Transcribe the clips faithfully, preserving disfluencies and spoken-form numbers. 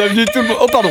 Bienvenue tout le monde. Oh pardon.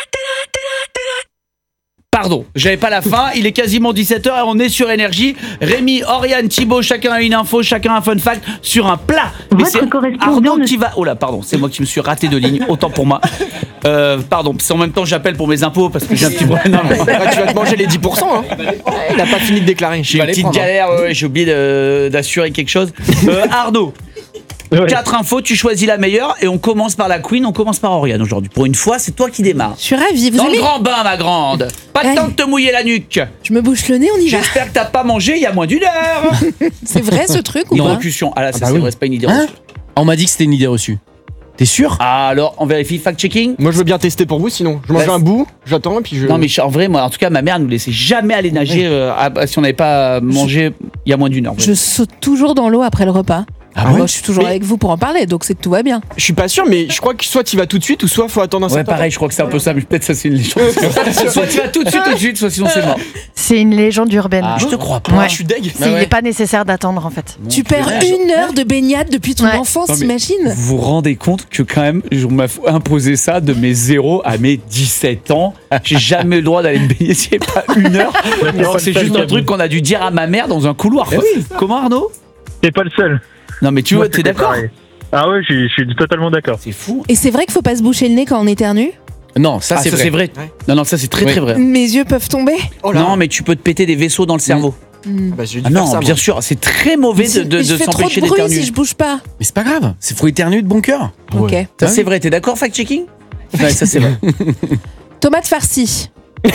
Pardon, j'avais pas la fin, il est quasiment dix-sept heures et on est sur Énergie. Rémi, Oriane, Thibaut, chacun a une info, chacun un fun fact sur un plat. Mais Votre c'est correspondant Arnaud ne- qui va... Oh là, pardon, c'est moi qui me suis raté de ligne, autant pour moi. Euh, pardon, c'est en même temps j'appelle pour mes impôts parce que j'ai un petit problème. Non, non. Ouais, tu vas te manger les dix pour cent. Hein. Il a pas fini de déclarer. J'ai une petite galère, ouais, ouais, j'ai oublié de- d'assurer quelque chose. Euh, Arnaud, Ouais. quatre infos, tu choisis la meilleure et on commence par la Queen, on commence par Oriane aujourd'hui. Pour une fois, c'est toi qui démarres. Je suis ravie. Vous Dans aimez le grand bain, ma grande. Pas de Aïe. temps de te mouiller la nuque. Je me bouche le nez, on y va. J'espère que t'as pas mangé il y a moins d'une heure. C'est vrai ce truc ou Une pas? recution. Ah là, ça bah c'est oui. vrai, c'est pas une idée Hein reçue. On m'a dit que c'était une idée reçue. T'es sûr? Ah alors, on vérifie, fact-checking. Moi, je veux bien tester pour vous, sinon. Je mange Bah, un bout, j'attends, et puis je. Non mais en vrai, moi, en tout cas, ma mère nous laissait jamais aller nager euh, à- si on n'avait pas mangé il y a moins d'une heure. Je saute toujours dans l'eau après le repas. Ah Alors, ouais moi, je suis toujours Mais- avec vous pour en parler, donc c'est que tout va bien. Je suis pas sûr, mais je crois que soit tu vas tout de suite, ou soit faut attendre un Ouais, certain pareil, je crois que c'est un peu ça, mais peut-être ça c'est une légende. Soit tu vas tout de suite, tout de suite, soit sinon c'est mort. C'est une légende urbaine. Ah, je te crois pas. temps. Ouais. Je suis deg. C'est- Il n'est pas nécessaire d'attendre en fait. Tu perds une heure de baignade depuis ton Ouais. enfance, Non, mais- t'imagines? Vous vous rendez compte que quand même, on m'a imposé ça de mes zéro à mes dix-sept ans. J'ai jamais eu le droit d'aller me baigner s'il n'y avait pas une heure. Alors, c'est juste un truc qu'on a dû dire à ma mère dans un couloir. quoi. Comment Arnaud? T'es pas le seul. Non mais tu Moi, vois, t'es c'était d'accord? pareil. Ah ouais, je suis- je suis totalement d'accord. C'est fou. Et c'est vrai qu'il faut pas se boucher le nez quand on éternue? Non, ça Ah, c'est ça vrai. c'est vrai. Ouais. Non non, ça c'est très Oui. très vrai. Mes yeux peuvent tomber? Oh là. Non mais tu peux te péter des vaisseaux dans le cerveau. Hmm. Bah, j'ai dû Ah faire non, ça, bien moi. sûr, c'est très mauvais de, de, Mais je de fais trop s'empêcher de bruit d'éternuer. si je bouge pas. Mais c'est pas grave. C'est faut éternuer de bon cœur. Ok. Ça c'est vrai, t'es d'accord, fact-checking? Ouais, ça c'est vrai. Tomate farcie.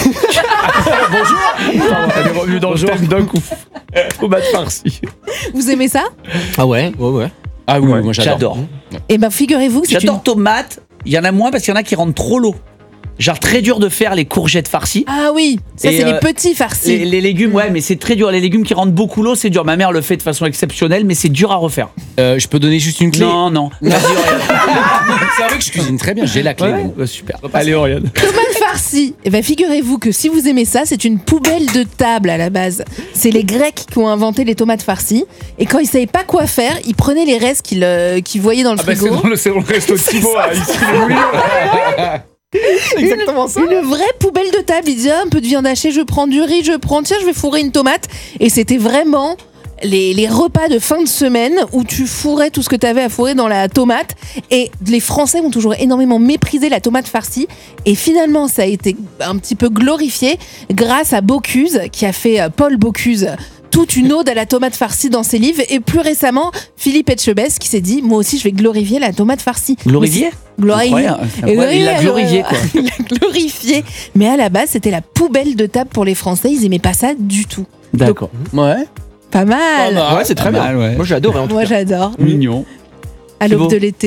Elle est revenue dans le thème d'un coup. Tomate farcie. Vous aimez ça? Ah ouais, ouais, ouais. Ah oui, Ouais, moi j'adore. J'adore. Eh ben, figurez-vous que c'est J'adore une... tomate. Il y en a moins parce qu'il y en a qui rendent trop l'eau. Genre très dur de faire les courgettes farcies. Ah oui, ça Et, c'est euh, les petits farcis. Les, les légumes, ouais, mais c'est très dur. Les légumes qui rendent beaucoup l'eau, c'est dur. Ma mère le fait de façon exceptionnelle, mais c'est dur à refaire. Euh, je peux donner juste une clé. Non, non. Vas-y, Oriane. C'est vrai que je cuisine très bien. J'ai la clé. Ouais, mais bon. bah, super. Allez, Oriane. Tomate farcie. Eh ben, figurez-vous que si vous aimez ça, c'est une poubelle de table à la base. C'est les Grecs qui ont inventé les tomates farcies. Et quand ils savaient pas quoi faire, ils prenaient les restes qu'ils euh, qu'ils voyaient dans le Ah bah, c'est frigo. dans le, c'est dans le resto de Thibaut, là, ici, les bouillons. C'est exactement ça. Une vraie poubelle de table. Ils disaient ah, un peu de viande hachée, je prends du riz, je prends, tiens, je vais fourrer une tomate. Et c'était vraiment les, les repas de fin de semaine où tu fourrais tout ce que tu avais à fourrer dans la tomate. Et les Français ont toujours énormément méprisé la tomate farcie. Et finalement, ça a été un petit peu glorifié grâce à Bocuse, qui a fait euh, Paul Bocuse. Toute une ode à la tomate farcie dans ses livres. Et plus récemment, Philippe Etchebest qui s'est dit moi aussi je vais glorifier la tomate farcie. Glorifié? Glorifié. Incroyable. Et Ouais, il l'a ouais, glorifié, ouais, quoi. Il l'a glorifié. Mais à la base, c'était la poubelle de table pour les Français. Ils aimaient pas ça du tout. D'accord. Ouais. Pas mal. Ouais, c'est très Pas bien. mal, ouais. Moi, j'ai adoré en tout Moi, cas. j'adore. Mignon. À C'est l'aube beau. de l'été.